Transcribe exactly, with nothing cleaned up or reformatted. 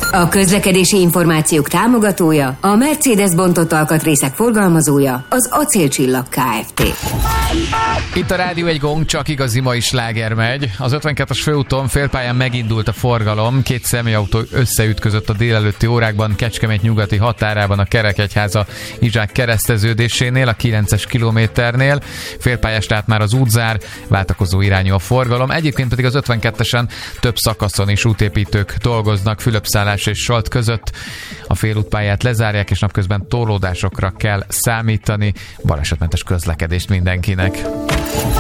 A közlekedési információk támogatója, a Mercedes bontott alkatrészek forgalmazója, az Acélcsillag Kft. Itt a Rádió egy gong, csak igazi mai sláger megy. Az ötvenkettes főúton félpályán megindult a forgalom. Két személyautó összeütközött a délelőtti órákban Kecskemét nyugati határában a Kerekegyháza Izsák kereszteződésénél, a kilences kilométernél. Félpályás tehát már az útzár, váltakozó irányú a forgalom. Egyébként pedig az ötvenkettesen több szakaszon is útépítők dolgoznak Fülöpszállás és Solt között. A félútpályát lezárják, és napközben torlódásokra kell számítani. Balesetmentes közlekedést mindenkinek.